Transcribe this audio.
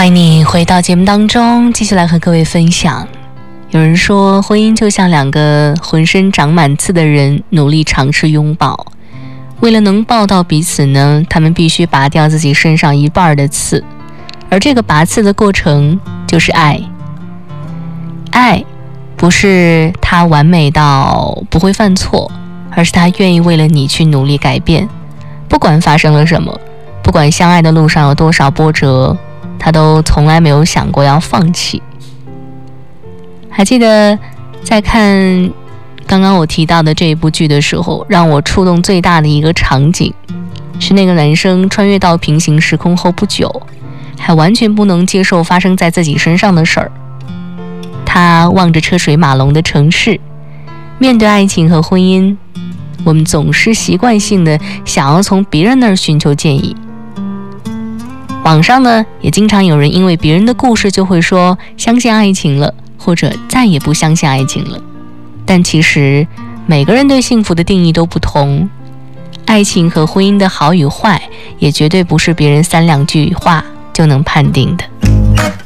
欢迎你回到节目当中，继续来和各位分享。有人说，婚姻就像两个浑身长满刺的人努力尝试拥抱，为了能抱到彼此呢，他们必须拔掉自己身上一半的刺，而这个拔刺的过程就是爱。爱不是他完美到不会犯错，而是他愿意为了你去努力改变，不管发生了什么，不管相爱的路上有多少波折，他都从来没有想过要放弃。还记得在看刚刚我提到的这一部剧的时候，让我触动最大的一个场景是那个男生穿越到平行时空后不久，还完全不能接受发生在自己身上的事儿。他望着车水马龙的城市，面对爱情和婚姻，我们总是习惯性的想要从别人那儿寻求建议。网上呢，也经常有人因为别人的故事就会说相信爱情了，或者再也不相信爱情了。但其实每个人对幸福的定义都不同，爱情和婚姻的好与坏也绝对不是别人3-2句话就能判定的。